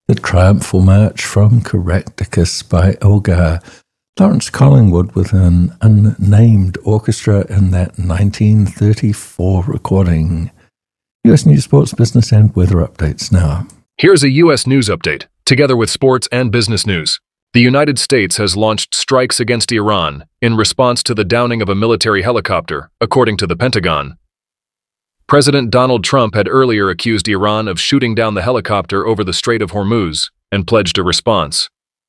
The Triumphal March from Caractacus by Elgar. Lawrence Collingwood with an unnamed orchestra in that 1934 recording. U.S. News, Sports, Business and Weather updates now. Here's a U.S. news update, together with sports and business news. The United States has launched strikes against Iran in response to the downing of a military helicopter, according to the Pentagon. President Donald Trump had earlier accused Iran of shooting down the helicopter over the Strait of Hormuz and pledged a response.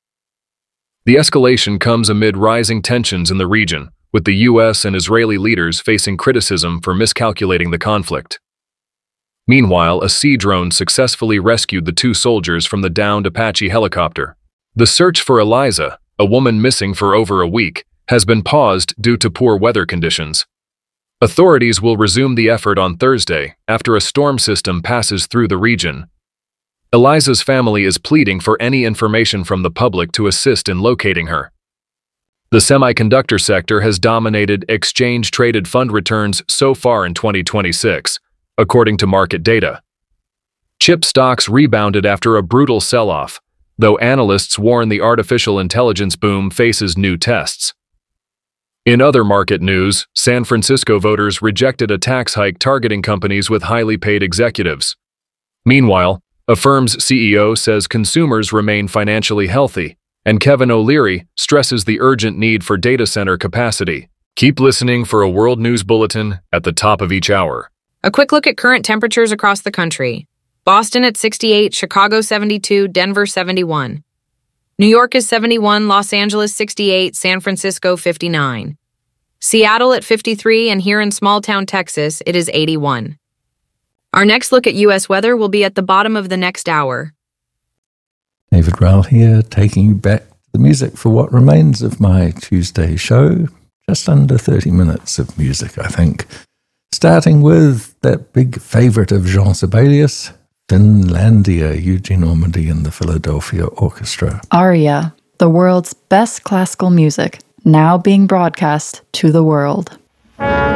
The escalation comes amid rising tensions in the region, with the U.S. and Israeli leaders facing criticism for miscalculating the conflict. Meanwhile, a sea drone successfully rescued the two soldiers from the downed Apache helicopter. The search for Eliza, a woman missing for over a week, has been paused due to poor weather conditions. Authorities will resume the effort on Thursday after a storm system passes through the region. Eliza's family is pleading for any information from the public to assist in locating her. The semiconductor sector has dominated exchange-traded fund returns so far in 2026, according to market data. Chip stocks rebounded after a brutal sell-off, though analysts warn the artificial intelligence boom faces new tests. In other market news, San Francisco voters rejected a tax hike targeting companies with highly paid executives. Meanwhile, a firm's CEO says consumers remain financially healthy, and Kevin O'Leary stresses the urgent need for data center capacity. Keep listening for a World News Bulletin at the top of each hour. A quick look at current temperatures across the country. Boston at 68, Chicago 72, Denver 71. New York is 71, Los Angeles 68, San Francisco 59. Seattle at 53, and here in small-town Texas, it is 81. Our next look at U.S. weather will be at the bottom of the next hour. David Rowell here, taking you back to the music for what remains of my Tuesday show. Just under 30 minutes of music, I think. Starting with that big favourite of Jean Sibelius, Finlandia, Eugene Ormandy and the Philadelphia Orchestra. Aria, the world's best classical music, now being broadcast to the world.